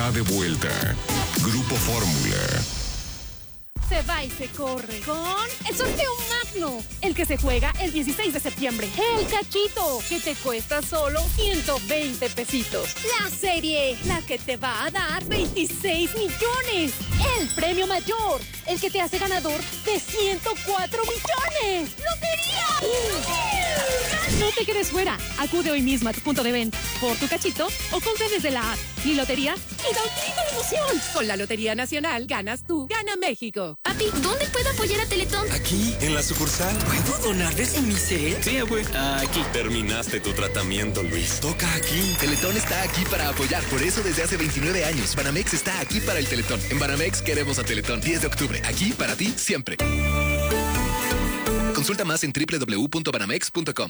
está de vuelta. Grupo Fórmula. Se va y se corre con el sorteo magno, el que se juega el 16 de septiembre. El cachito, que te cuesta solo 120 pesitos. La serie, la que te va a dar 26 millones. El premio mayor, el que te hace ganador de 104 millones. ¡Lotería! No te quedes fuera. Acude hoy mismo a tu punto de venta por tu cachito o compra desde la app. Mi lotería y da un grito de emoción. Con la Lotería Nacional ganas tú, gana México. Papi, ¿dónde puedo apoyar a Teletón? Aquí, en la sucursal. ¿Puedo donar desde mi cel? Sí, güey. Aquí. Terminaste tu tratamiento, Luis. Toca aquí. Teletón está aquí para apoyar. Por eso desde hace 29 años, Banamex está aquí para el Teletón. En Banamex queremos a Teletón. 10 de octubre. Aquí para ti, siempre. Consulta más en www.banamex.com.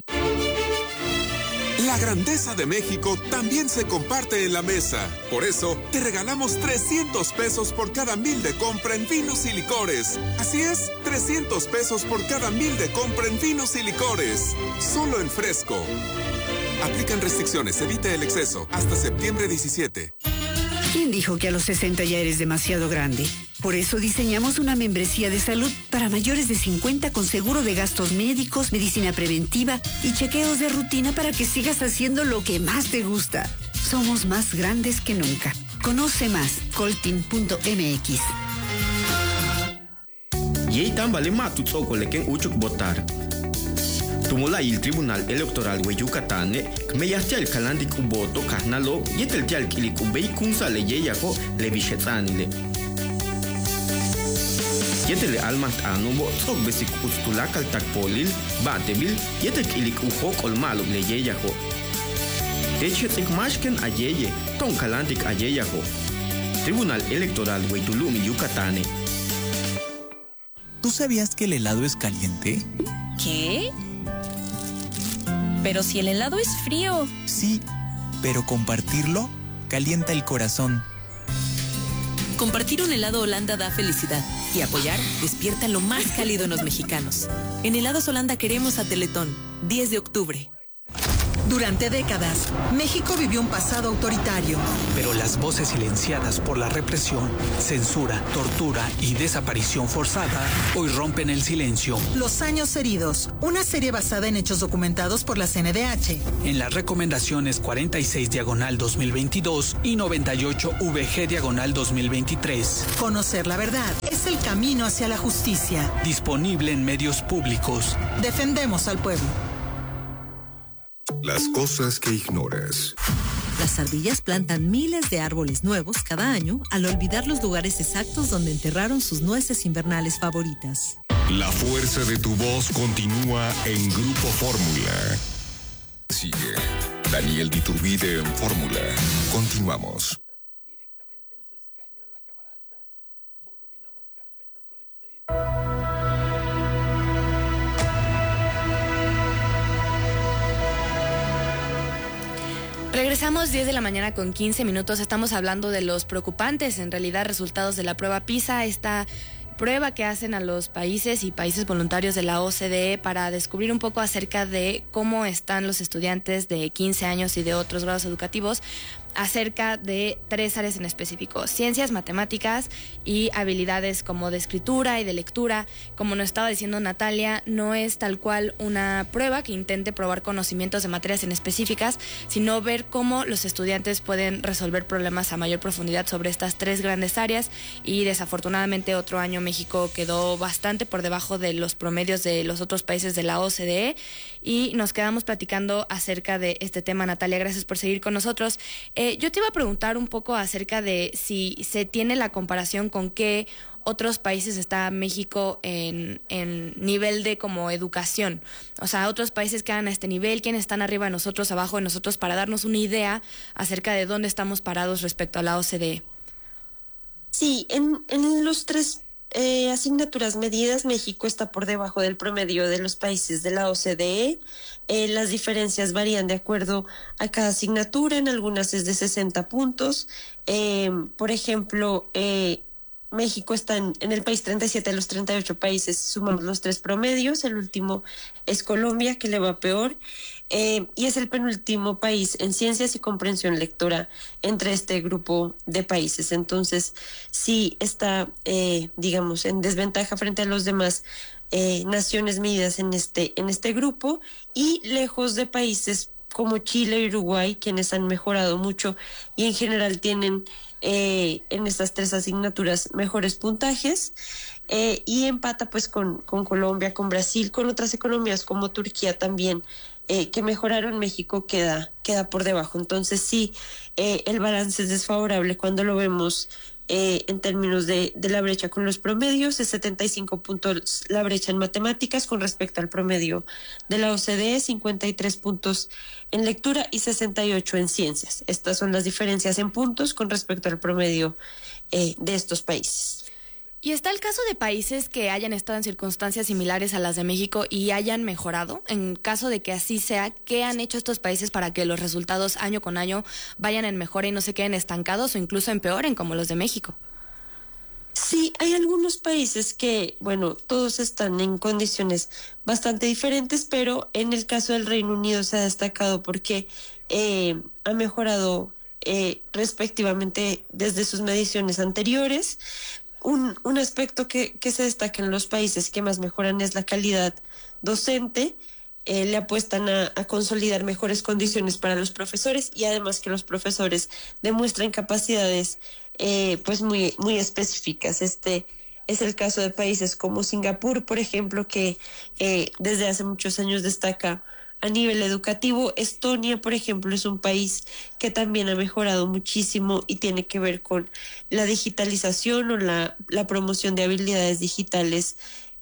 La grandeza de México también se comparte en la mesa. Por eso, te regalamos 300 pesos por cada 1,000 de compra en vinos y licores. Así es, 300 pesos por cada 1,000 de compra en vinos y licores. Solo en Fresco. Aplican restricciones, evite el exceso. Hasta septiembre 17. ¿Quién dijo que a los 60 ya eres demasiado grande? Por eso diseñamos una membresía de salud para mayores de 50 con seguro de gastos médicos, medicina preventiva y chequeos de rutina para que sigas haciendo lo que más te gusta. Somos más grandes que nunca. Conoce más, coltin.mx. Yei tambale matu tsoko leken uchuk botar. Tumula il Tribunal Electoral de Yucatán, me yastial kalandik uboto kahnalo, yetel tial kilik ubei kunsa le yeyako le bishetanile. Yetele almat anubo tsok besik ustulakal takpolil, batebil, yetel kilik uhok olmaluk le yeyako. Echetik mashken ayeye, ton kalandik ayeyako. Tribunal Electoral de Tulum, Yucatán. ¿Tú sabías que el helado es caliente? ¿Qué? Pero si el helado es frío. Sí, pero compartirlo calienta el corazón. Compartir un helado Holanda da felicidad y apoyar despierta lo más cálido en los mexicanos. En Helados Holanda queremos a Teletón, 10 de octubre. Durante décadas, México vivió un pasado autoritario. Pero las voces silenciadas por la represión, censura, tortura y desaparición forzada hoy rompen el silencio. Los años heridos, una serie basada en hechos documentados por la CNDH. En las recomendaciones 46/2022 y 98/VG/2023. Conocer la verdad es el camino hacia la justicia. Disponible en medios públicos. Defendemos al pueblo. Las cosas que ignoras. Las ardillas plantan miles de árboles nuevos cada año al olvidar los lugares exactos donde enterraron sus nueces invernales favoritas. La fuerza de tu voz continúa en Grupo Fórmula. Sigue Daniel Diturbide en Fórmula. Continuamos. Regresamos 10 de la mañana con 15 minutos. Estamos hablando de los preocupantes, en realidad, resultados de la prueba PISA, esta prueba que hacen a los países y países voluntarios de la OCDE para descubrir un poco acerca de cómo están los estudiantes de 15 años y de otros grados educativos acerca de 3 áreas en específico: ciencias, matemáticas y habilidades como de escritura y de lectura. Como nos estaba diciendo Natalia, no es tal cual una prueba que intente probar conocimientos de materias en específicas, sino ver cómo los estudiantes pueden resolver problemas a mayor profundidad sobre estas 3 grandes áreas. Y desafortunadamente otro año México quedó bastante por debajo de los promedios de los otros países de la OCDE y nos quedamos platicando acerca de este tema. Natalia, gracias por seguir con nosotros. Yo te iba a preguntar un poco acerca de si se tiene la comparación con qué otros países está México en nivel de como educación. O sea, otros países quedan a este nivel, quiénes están arriba de nosotros, abajo de nosotros, para darnos una idea acerca de dónde estamos parados respecto a la OCDE. Sí, en los 3 asignaturas medidas, México está por debajo del promedio de los países de la OCDE. Las diferencias varían de acuerdo a cada asignatura, en algunas es de 60 puntos. Por ejemplo, México está en el país 37 de los 38 países, sumamos los 3 promedios, el último es Colombia, que le va peor, y es el penúltimo país en ciencias y comprensión lectora entre este grupo de países. Entonces, sí está, digamos, en desventaja frente a los demás naciones medidas en este grupo, y lejos de países como Chile y Uruguay, quienes han mejorado mucho y en general tienen en estas 3 asignaturas mejores puntajes, y empata pues con Colombia, con Brasil, con otras economías como Turquía también, que mejoraron. México queda por debajo. Entonces sí, el balance es desfavorable cuando lo vemos en términos de la brecha con los promedios. Es 75 puntos la brecha en matemáticas con respecto al promedio de la OCDE, 53 puntos en lectura y 68 en ciencias. Estas son las diferencias en puntos con respecto al promedio de estos países. ¿Y está el caso de países que hayan estado en circunstancias similares a las de México y hayan mejorado? En caso de que así sea, ¿qué han hecho estos países para que los resultados año con año vayan en mejora y no se queden estancados o incluso empeoren como los de México? Sí, hay algunos países que, bueno, todos están en condiciones bastante diferentes, pero en el caso del Reino Unido se ha destacado porque ha mejorado respectivamente desde sus mediciones anteriores. Un aspecto que se destaca en los países que más mejoran es la calidad docente. Le apuestan a consolidar mejores condiciones para los profesores, y además que los profesores demuestran capacidades pues muy específicas. Este es el caso de países como Singapur, por ejemplo, que desde hace muchos años destaca a nivel educativo. Estonia, por ejemplo, es un país que también ha mejorado muchísimo y tiene que ver con la digitalización o la promoción de habilidades digitales.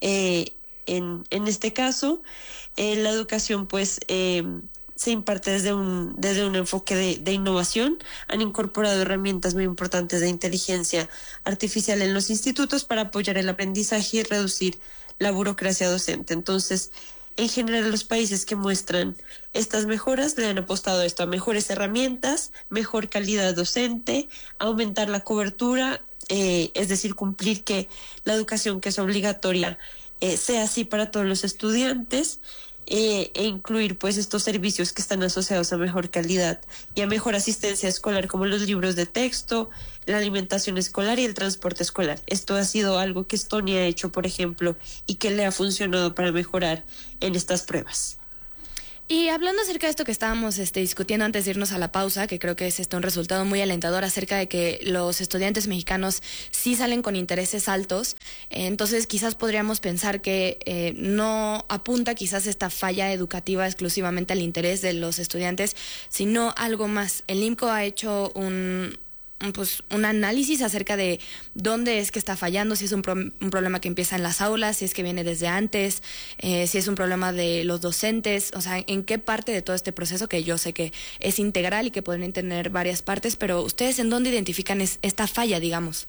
En este caso, la educación pues se imparte desde un enfoque de innovación. Han incorporado herramientas muy importantes de inteligencia artificial en los institutos para apoyar el aprendizaje y reducir la burocracia docente. Entonces, en general, los países que muestran estas mejoras le han apostado esto, a mejores herramientas, mejor calidad docente, aumentar la cobertura, es decir, cumplir que la educación que es obligatoria sea así para todos los estudiantes, e incluir pues estos servicios que están asociados a mejor calidad y a mejor asistencia escolar, como los libros de texto, la alimentación escolar y el transporte escolar. Esto ha sido algo que Estonia ha hecho, por ejemplo, y que le ha funcionado para mejorar en estas pruebas. Y hablando acerca de esto que estábamos discutiendo antes de irnos a la pausa, que creo que es un resultado muy alentador acerca de que los estudiantes mexicanos sí salen con intereses altos, entonces quizás podríamos pensar que no apunta quizás esta falla educativa exclusivamente al interés de los estudiantes, sino algo más. El INMCO ha hecho un análisis acerca de dónde es que está fallando, si es un problema que empieza en las aulas, si es que viene desde antes, si es un problema de los docentes, o sea, en qué parte de todo este proceso, que yo sé que es integral y que podrían tener varias partes, pero ¿ustedes en dónde identifican esta falla, digamos?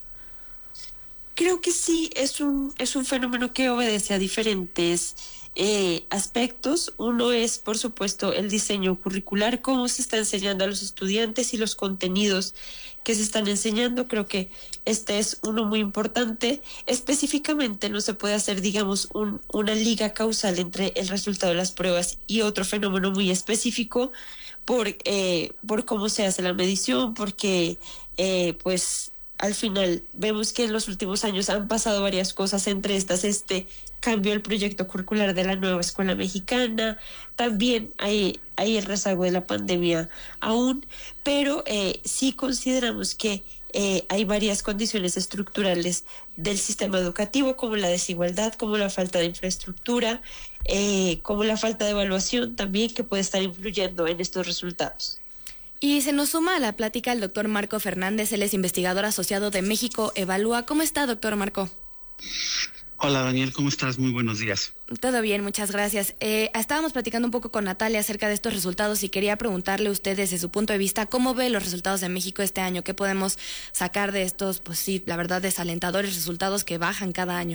Creo que sí, es un fenómeno que obedece a diferentes aspectos. Uno es, por supuesto, el diseño curricular, cómo se está enseñando a los estudiantes y los contenidos que se están enseñando. Creo que este es uno muy importante. Específicamente no se puede hacer, digamos, una liga causal entre el resultado de las pruebas y otro fenómeno muy específico por cómo se hace la medición, porque pues al final vemos que en los últimos años han pasado varias cosas, entre estas cambio el proyecto curricular de la nueva escuela mexicana. También hay el rezago de la pandemia aún, pero sí consideramos que hay varias condiciones estructurales del sistema educativo, como la desigualdad, como la falta de infraestructura, como la falta de evaluación también, que puede estar influyendo en estos resultados. Y se nos suma a la plática el doctor Marco Fernández. Él es investigador asociado de México Evalúa. ¿Cómo está, doctor Marco? Hola, Daniel, ¿cómo estás? Muy buenos días. Todo bien, muchas gracias. Estábamos platicando un poco con Natalia acerca de estos resultados y quería preguntarle a usted desde su punto de vista, ¿cómo ve los resultados de México este año? ¿Qué podemos sacar de estos, pues sí, la verdad, desalentadores resultados que bajan cada año?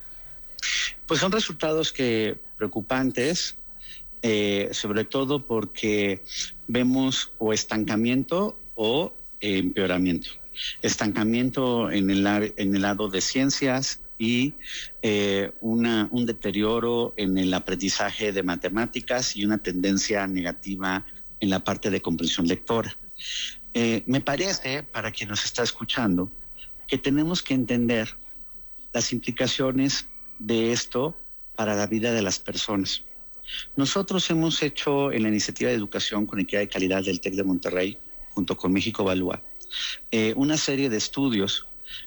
Pues son resultados preocupantes, sobre todo porque vemos o estancamiento o empeoramiento. estancamiento en el lado de ciencias y un deterioro en el aprendizaje de matemáticas y una tendencia negativa en la parte de comprensión lectora. Me parece, para quien nos está escuchando, que tenemos que entender las implicaciones de esto para la vida de las personas. Nosotros hemos hecho en la iniciativa de educación con equidad y calidad del TEC de Monterrey, junto con México Evalúa, una serie de estudios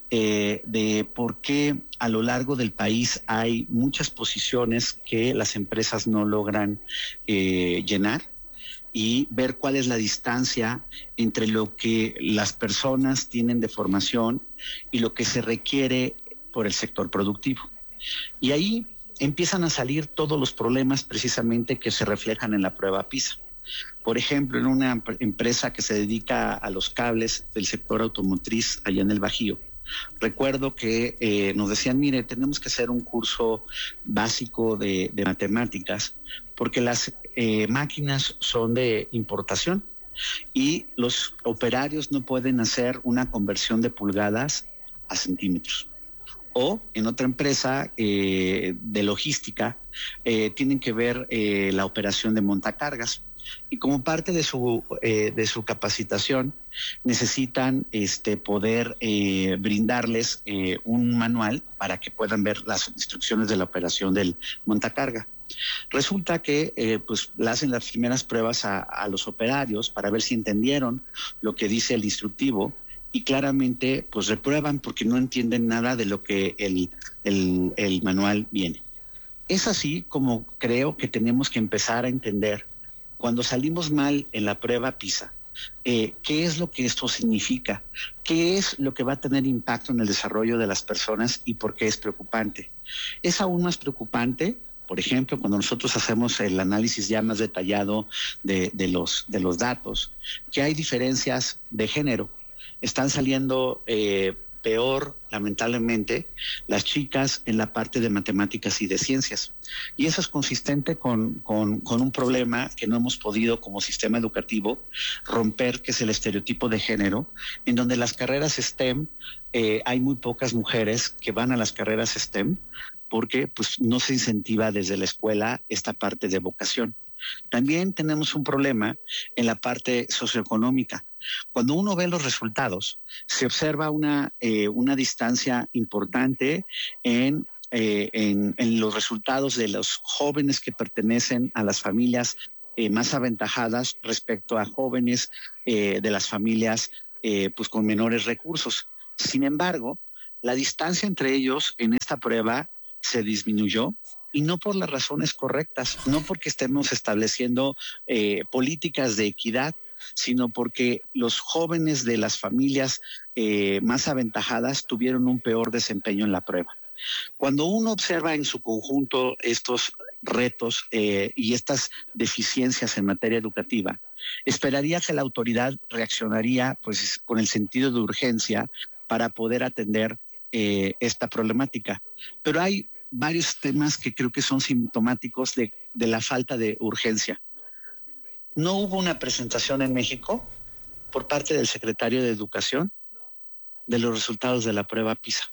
de por qué a lo largo del país hay muchas posiciones que las empresas no logran llenar, y ver cuál es la distancia entre lo que las personas tienen de formación y lo que se requiere por el sector productivo. Y ahí empiezan a salir todos los problemas precisamente que se reflejan en la prueba PISA. Por ejemplo, en una empresa que se dedica a los cables del sector automotriz allá en el Bajío, recuerdo que nos decían, mire, tenemos que hacer un curso básico de matemáticas porque las máquinas son de importación y los operarios no pueden hacer una conversión de pulgadas a centímetros. O en otra empresa de logística tienen que ver la operación de montacargas. Y como parte de su capacitación necesitan poder brindarles un manual para que puedan ver las instrucciones de la operación del montacarga. Resulta que pues le hacen las primeras pruebas a los operarios para ver si entendieron lo que dice el instructivo y claramente pues reprueban porque no entienden nada de lo que el manual viene. Es así como creo que tenemos que empezar a entender cuando salimos mal en la prueba PISA, ¿qué es lo que esto significa? ¿Qué es lo que va a tener impacto en el desarrollo de las personas y por qué es preocupante? Es aún más preocupante, por ejemplo, cuando nosotros hacemos el análisis ya más detallado de los datos, que hay diferencias de género. Están saliendo peor, lamentablemente, las chicas en la parte de matemáticas y de ciencias. Y eso es consistente con un problema que no hemos podido como sistema educativo romper, que es el estereotipo de género, en donde las carreras STEM, hay muy pocas mujeres que van a las carreras STEM porque pues, no se incentiva desde la escuela esta parte de vocación. También tenemos un problema en la parte socioeconómica. Cuando uno ve los resultados, se observa una distancia importante en los resultados de los jóvenes que pertenecen a las familias más aventajadas respecto a jóvenes de las familias pues con menores recursos. Sin embargo, la distancia entre ellos en esta prueba se disminuyó. Y no por las razones correctas, no porque estemos estableciendo políticas de equidad, sino porque los jóvenes de las familias más aventajadas tuvieron un peor desempeño en la prueba. Cuando uno observa en su conjunto estos retos y estas deficiencias en materia educativa, esperaría que la autoridad reaccionaría pues, con el sentido de urgencia para poder atender esta problemática. Pero hay varios temas que creo que son sintomáticos de la falta de urgencia. No hubo una presentación en México por parte del secretario de Educación de los resultados de la prueba PISA.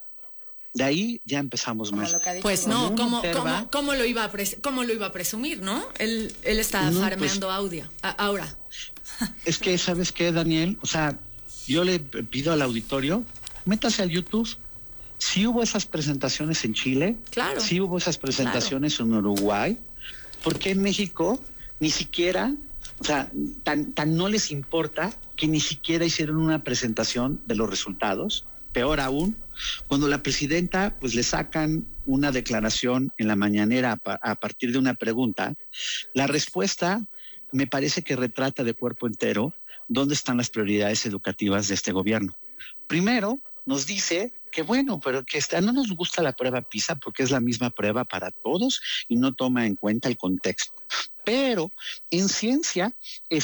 De ahí ya empezamos mal. Pues no, ¿cómo lo iba a presumir, no? Él está farmeando audio. Ahora. Es que, ¿sabes qué, Daniel? O sea, yo le pido al auditorio, métase al YouTube. Sí hubo esas presentaciones en Chile, claro, sí hubo esas presentaciones en Uruguay, porque en México ni siquiera, o sea, tan no les importa que ni siquiera hicieron una presentación de los resultados. Peor aún, cuando la presidenta pues le sacan una declaración en la mañanera a partir de una pregunta, la respuesta me parece que retrata de cuerpo entero dónde están las prioridades educativas de este gobierno. Primero, nos dice que bueno, pero que no nos gusta la prueba PISA porque es la misma prueba para todos y no toma en cuenta el contexto. Pero en ciencia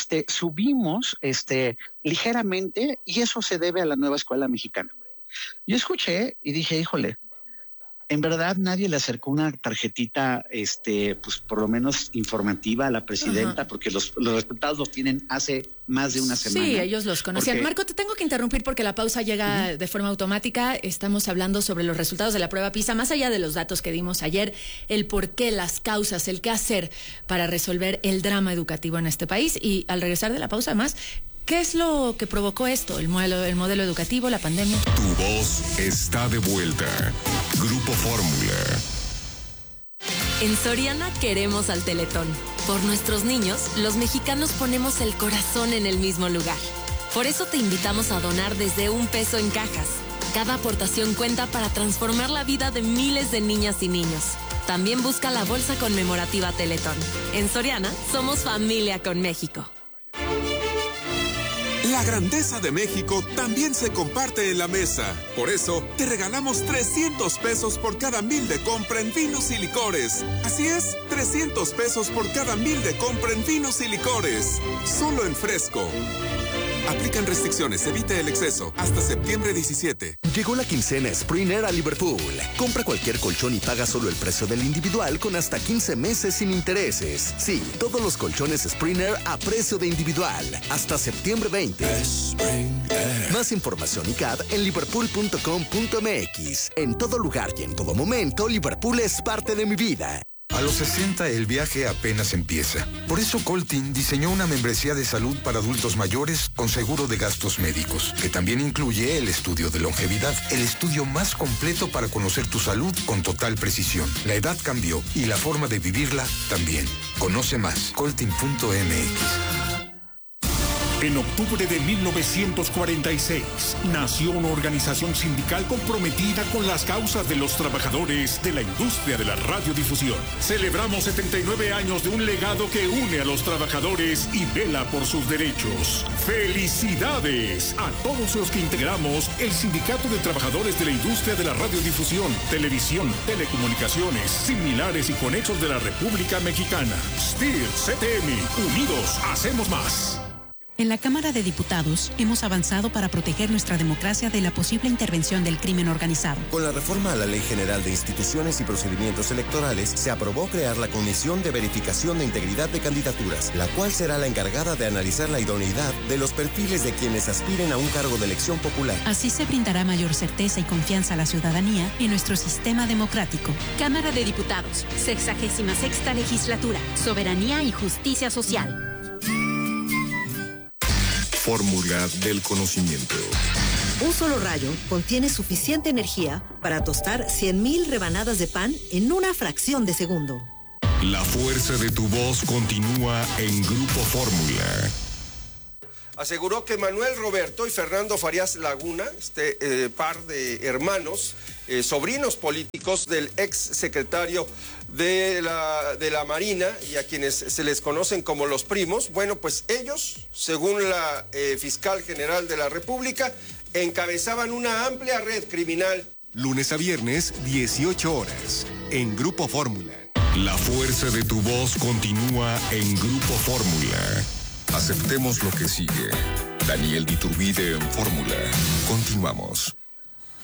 subimos ligeramente y eso se debe a la nueva escuela mexicana. Yo escuché y dije, híjole, En verdad, nadie le acercó una tarjetita, pues por lo menos informativa a la presidenta, porque los resultados los tienen hace más de una semana. Sí, ellos los conocían. Marco, te tengo que interrumpir porque la pausa llega de forma automática. Estamos hablando sobre los resultados de la prueba PISA, más allá de los datos que dimos ayer, el por qué, las causas, el qué hacer para resolver el drama educativo en este país. Y al regresar de la pausa, además, ¿qué es lo que provocó esto? ¿El modelo educativo, la pandemia? Tu voz está de vuelta. Grupo Fórmula. En Soriana queremos al Teletón. Por nuestros niños, los mexicanos ponemos el corazón en el mismo lugar. Por eso te invitamos a donar desde $1 en cajas. Cada aportación cuenta para transformar la vida de miles de niñas y niños. También busca la bolsa conmemorativa Teletón. En Soriana, somos familia con México. La grandeza de México también se comparte en la mesa. Por eso, te regalamos 300 pesos por cada 1,000 de compra en vinos y licores. Así es, 300 pesos por cada 1,000 de compra en vinos y licores. Solo en Fresco. Aplican restricciones, evite el exceso. Hasta septiembre 17. Llegó la quincena Springer a Liverpool. Compra cualquier colchón y paga solo el precio del individual con hasta 15 meses sin intereses. Sí, todos los colchones Springer a precio de individual. Hasta septiembre 20. Más información y CAD en liverpool.com.mx. En todo lugar y en todo momento, Liverpool es parte de mi vida. A los 60 el viaje apenas empieza. Por eso Coltin diseñó una membresía de salud para adultos mayores con seguro de gastos médicos, que también incluye el estudio de longevidad, el estudio más completo para conocer tu salud con total precisión. La edad cambió y la forma de vivirla también. Conoce más, coltin.mx. En octubre de 1946, nació una organización sindical comprometida con las causas de los trabajadores de la industria de la radiodifusión. Celebramos 79 años de un legado que une a los trabajadores y vela por sus derechos. ¡Felicidades a todos los que integramos el Sindicato de Trabajadores de la Industria de la Radiodifusión, Televisión, Telecomunicaciones, Similares y Conexos de la República Mexicana! STIR, CTM, unidos hacemos más. En la Cámara de Diputados hemos avanzado para proteger nuestra democracia de la posible intervención del crimen organizado. Con la reforma a la Ley General de Instituciones y Procedimientos Electorales, se aprobó crear la Comisión de Verificación de Integridad de Candidaturas, la cual será la encargada de analizar la idoneidad de los perfiles de quienes aspiren a un cargo de elección popular. Así se brindará mayor certeza y confianza a la ciudadanía en nuestro sistema democrático. Cámara de Diputados, 66ª Legislatura, Soberanía y Justicia Social. Fórmula del conocimiento. Un solo rayo contiene suficiente energía para tostar 100,000 rebanadas de pan en una fracción de segundo. La fuerza de tu voz continúa en Grupo Fórmula. Aseguró que Manuel Roberto y Fernando Farías Laguna, par de hermanos, sobrinos políticos del ex secretario de la Marina y a quienes se les conocen como los primos, bueno, pues ellos, según la fiscal general de la República, encabezaban una amplia red criminal. Lunes a viernes, 18 horas, en Grupo Fórmula. La fuerza de tu voz continúa en Grupo Fórmula. Aceptemos lo que sigue. Daniel Diturbide en Fórmula. Continuamos.